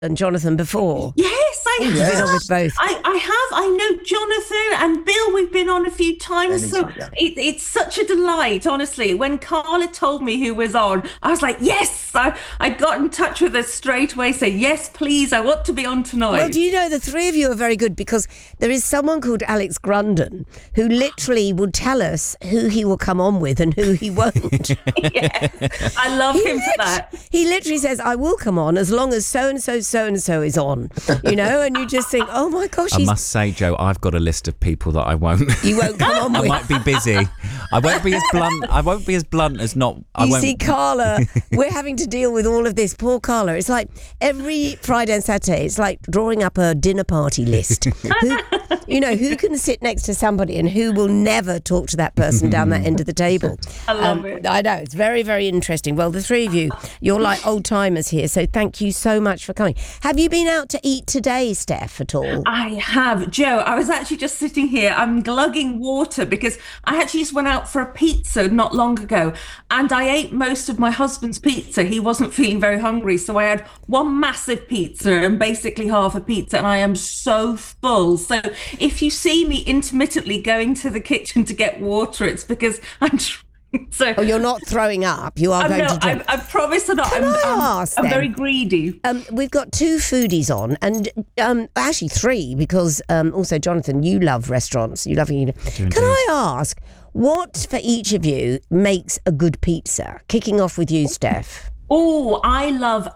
and Jonathan before. Yes, I You've have. been on with both. I have. I know Jonathan and Bill. We've been on a few times, so it's such a delight. Honestly, when Carla told me who was on, I was like, yes. I got in touch with her straight away, say yes, please. I want to be on tonight. Well, do you know the three of you are very good because there is someone called Alex Grundon who literally will tell us who he will come on with and who he won't. Yes, I love him for that. He literally says, I will come on as long as so-and-so is on, and you just think, oh my gosh. I must say, Joe, I've got a list of people that I won't. You won't come on with. I might be busy. I won't be as blunt as not. See, Carla, we're having to deal with all of this. Poor Carla. It's like every Friday and Saturday, it's like drawing up a dinner party list. Who can sit next to somebody and who will never talk to that person down that end of the table. I love it. I know. It's very, very interesting. Well, the three of you, you're like old timers here. So thank you so much for coming. Have you been out to eat today, Steph, at all? I have. Joe, I was actually just sitting here. I'm glugging water because I actually just went out for a pizza not long ago and I ate most of my husband's pizza. He wasn't feeling very hungry. So I had one massive pizza and basically half a pizza and I am so full. So if you see me intermittently going to the kitchen to get water, it's because I'm you're not throwing up. You are going to drink. I promise I'm not. I'm very greedy. We've got two foodies on, and actually three, because also Jonathan, you love restaurants. You love eating. Can I ask what for each of you makes a good pizza? Kicking off with you, Steph. Oh, I love